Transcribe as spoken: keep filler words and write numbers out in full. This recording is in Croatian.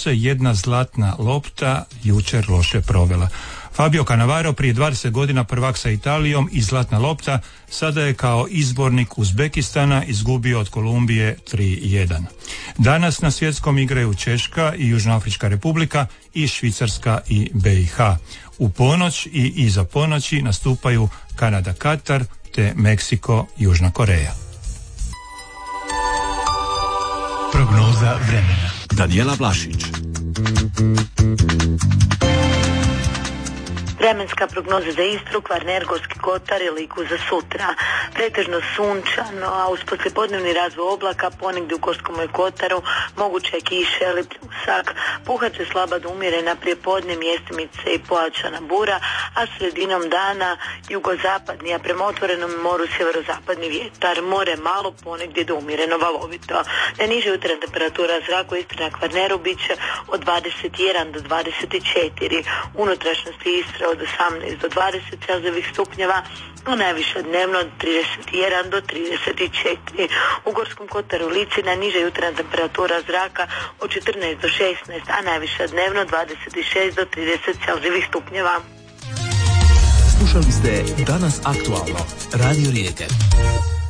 se jedna zlatna lopta jučer loše provela. Fabio Cannavaro, prije dvadeset godina prvak sa Italijom i zlatna lopta, sada je kao izbornik Uzbekistana izgubio od Kolumbije tri jedan. Danas na svjetskom igraju Češka i Južnoafrička Republika i Švicarska i B i H. U ponoć i iza ponoći nastupaju Kanada, Katar te Meksiko, Južna Koreja. Prognoza vremena. Danijela Vlašić. Vremenska prognoza za Istru, Kvarner, Gorski kotar i Liku za sutra. Pretežno sunčano, a uz poslijepodnevni razvoj oblaka ponegdje u Gorskom kotaru moguće je kiša ili pljusak. Puhat će slaba do umjerena prijepodne, mjestimice i pojačana bura, a sredinom dana jugozapadni, a prema otvorenom moru sjeverozapadni vjetar. More malo, ponegdje do umjereno valovito. Najniža jutarnja temperatura zraka u Istri na Kvarneru bit će od dvadeset jedan do dvadeset četiri. Unutrašnjosti Istre od osamnaest do dvadeset celzijevih stupnjeva, a najviše dnevno od trideset jedan do trideset četiri. U Gorskom kotaru Lici najniža jutarnja temperatura zraka od četrnaest do šesnaest, a najviše dnevno dvadeset šest do trideset celzijevih stupnjeva. Slušali ste Danas aktualno, Radio Rijeke.